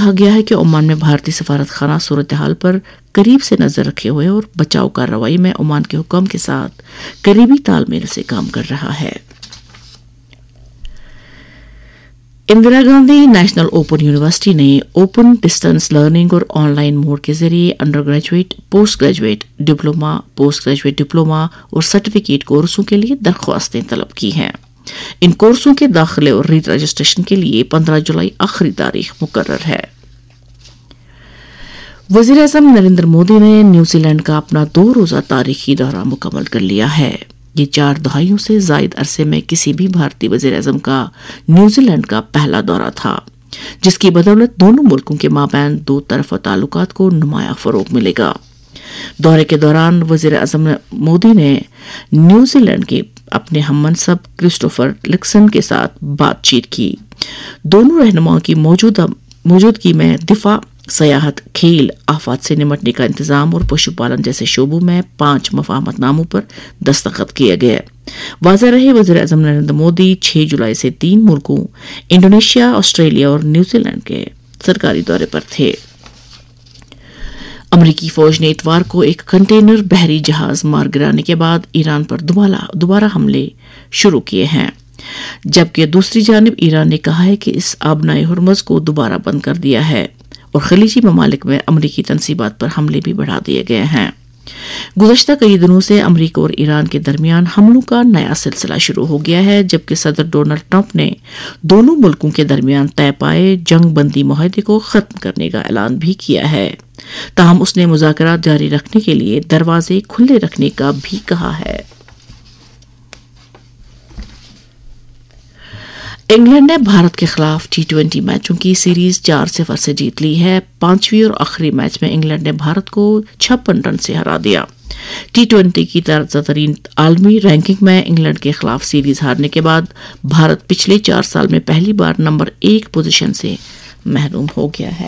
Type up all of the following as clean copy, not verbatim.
कहा गया है कि ओमान में भारतीय सफारत खाना सूरत हाल पर करीब से नजर रखे हुए और बचाव कार्रवाई में ओमान के हुक्म के साथ करीबी तालमेल से काम कर रहा है। Indira Gandhi national open university ने ओपन डिस्टेंस लर्निंग और ऑनलाइन मोड के जरिए under graduate, post graduate diploma, post graduate diploma और सर्टिफिकेट कोर्सों के लिए दरख्वास्तें तलब की हैं। इन कोर्सों के दाखिले और री रजिस्ट्रेशन के लिए 15 जुलाई आखिरी तारीख मुकर्रर है। वज़ीर-ए-आज़म नरेंद्र मोदी ने न्यूजीलैंड का अपना 2 रोजा तारीखी दौरा मुकम्मल कर लिया है। ये 4 दहाइयों से जायद अरसे में किसी भी भारतीय वज़ीर-ए-आज़म का न्यूजीलैंड का पहला दौरा था, जिसकी बदौलत दोनों मुल्कों के माबैन 2 तरफ़ा ताल्लुकात को नुमाया फरोग मिलेगा। दौरे के दौरान वज़ीर-ए-आज़म मोदी ने न्यूजीलैंड के अपने हममनसब क्रिस्टोफर लिक्सन के साथ बातचीत की। दोनों रहनुमाओं की मौजूदगी में दिफा, सयाहत, खेल, आफत से निमटने का इंतजाम और पशुपालन जैसे शोबों में 5 मफाहमतनामों पर दस्तखत किए गए। वाज़ेह रहे वज़ीर-ए-आज़म नरेंद्र मोदी 6 जुलाई से 3 मुल्कों इंडोनेशिया, ऑस्ट्रेलिया और न्यूजीलैंड के सरकारी दौरे पर थे। अमरीकी फौज ने इतवार को एक कंटेनर बहरी जहाज मार गिराने के बाद ईरान पर दोबारा हमले शुरू किए हैं, जबकि दूसरी जानिब ईरान ने कहा है कि इस आबनाए हुर्मुज़ को दोबारा बंद कर दिया है और खलीजी ममालिक में अमरीकी तनसीबात पर हमले भी बढ़ा दिए गए हैं। गुज़श्ता कई दिनों से अमरीका और ईरान के दरमियान हमलों का नया सिलसिला शुरू हो गया है, जबकि सदर डोनाल्ड ट्रंप ने दोनों मुल्कों के दरमियान तय पाए जंग बंदी मुआहदे को खत्म करने का ऐलान भी किया है। ताहम उसने मुज़ाकरात जारी रखने के लिए दरवाजे खुले रखने का भी कहा है। इंग्लैंड ने भारत के खिलाफ T20 मैचों की सीरीज 4-0 से जीत ली है। 5वीं और आखिरी मैच में इंग्लैंड ने भारत को 56 रन से हरा दिया। T20 की ताज़ातरीन आलमी रैंकिंग में इंग्लैंड के खिलाफ सीरीज हारने के बाद भारत पिछले 4 साल में पहली बार नंबर 1 पोजीशन से महरूम हो गया है।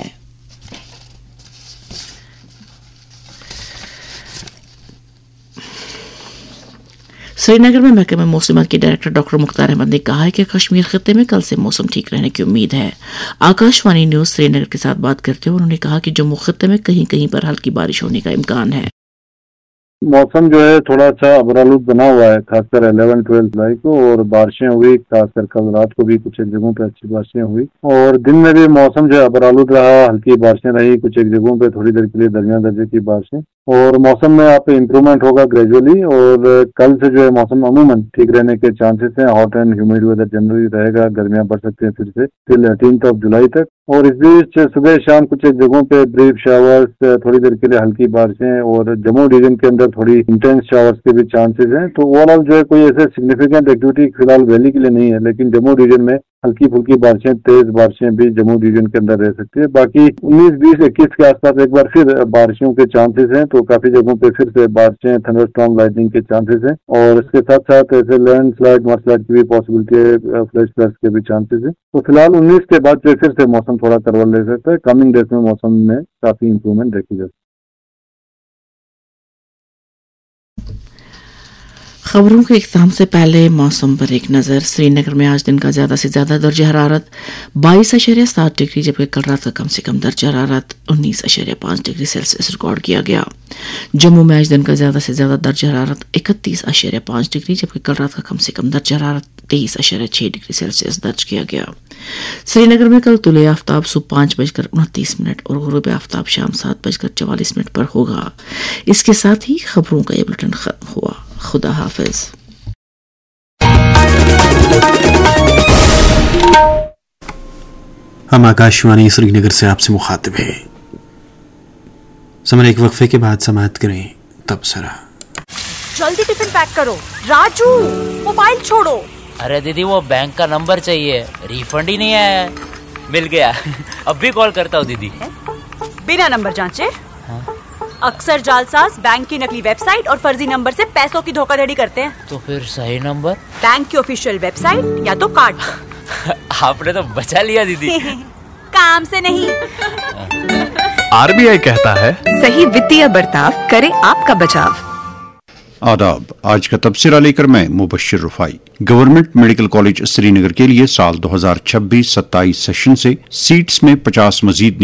श्रीनगर में महकमे मौसमियात के डायरेक्टर डॉक्टर मुख्तार अहमद ने कहा है कि कश्मीर खित्ते में कल से मौसम ठीक रहने की उम्मीद है। आकाशवाणी न्यूज श्रीनगर के साथ बात करते हुए उन्होंने कहा कि जम्मू खित्ते में कहीं कहीं पर हल्की बारिश होने का इम्कान है। मौसम जो है थोड़ा सा अबरालूद बना हुआ है, खासकर 11-12 जुलाई को, और बारिशें हुई, खासकर कल रात को भी कुछ एक जगहों पे अच्छी बारिशें हुई और दिन में भी मौसम जो है अबरालूद रहा, हल्की बारिशें रही, कुछ एक जगहों पे थोड़ी देर के लिए दरमियान दर्जे की बारिशें, और मौसम में आप इम्प्रूवमेंट होगा ग्रेजुअली। और कल से जो है मौसम अमूमन ठीक रहने के चांसेस हैं। Hot and humid weather generally रहेगा, गर्मियां बढ़ सकती हैं फिर से टिल 18 जुलाई तक। और इस बीच सुबह शाम कुछ एक जगहों पे ब्रीफ शावर्स, थोड़ी देर के लिए हल्की बारिशें, और जम्मू रीजन के अंदर थोड़ी इंटेंस शावर्स के भी चांसेस हैं। तो ओवरऑल जो है कोई ऐसे सिग्निफिकेंट एक्टिविटी फिलहाल वैली के लिए नहीं है, लेकिन जम्मू रीजन में हल्की फुल्की बारिशें, तेज बारिशें भी जम्मू रीजन के अंदर रह सकती है। बाकी 19, 20, 21 के आसपास एक बार फिर बारिशों के चांसेस हैं, तो काफी जगहों पे फिर से बारिशें, थंडरस्टॉर्म, लाइटनिंग के चांसेस हैं, और इसके साथ साथ ऐसे लैंडस्लाइड, मडस्लाइड की भी पॉसिबिलिटी है, फ्लैश फ्लड्स के भी चांसेस हैं। तो फिलहाल 19 के बाद जो फिर से मौसम थोड़ा करवल ले सकता है। कमिंग डेज में मौसम में काफी इंप्रूवमेंट देखी जाती है। खबरों के इख्तिताम से पहले मौसम पर एक नजर। श्रीनगर में आज दिन का ज्यादा से ज्यादा दर्जा हरारत 22.7 डिग्री, जबकि कल रात का कम से कम दर्जा हरारत 19.5 डिग्री सेल्सियस रिकॉर्ड किया गया। जम्मू में आज दिन का ज्यादा से ज्यादा दर्जा हरारत 31.5 डिग्री, जबकि कल रात का कम से कम दर्जा हरारत 23.6 डिग्री सेल्सियस दर्ज किया गया। श्रीनगर में कल तुले आफ्ताब सुबह 5:29 और गुरूब आफ्ताब शाम 7:44 पर होगा। इसके साथ ही खबरों का ये बुलेटिन खत्म हुआ। खुदा हाफिज। हम आकाशवाणी श्रीनगर से आपसे मुखातिब है। समय एक वक्फे के बाद समाप्त करें तबसरा। जल्दी टिफिन पैक करो। राजू, मोबाइल छोड़ो। अरे दीदी, वो बैंक का नंबर चाहिए, रिफंड ही नहीं आया है। मिल गया। अब भी कॉल करता हूँ दीदी। बिना नंबर जांचे? हाँ? अक्सर जालसाज बैंक की नकली वेबसाइट और फर्जी नंबर से पैसों की धोखाधड़ी करते हैं। तो फिर सही नंबर? बैंक की ऑफिशियल वेबसाइट या तो कार्ड। आपने तो बचा लिया दीदी। काम से नहीं। आरबीआई कहता है, सही वित्तीय बर्ताव करे आपका बचाव। आदाब। आज का तबसरा लेकर मैं Mubashshir रुफाई। Government medical college Srinagar के लिए साल 2026-27 सेशन से सीट्स में 50 मजीद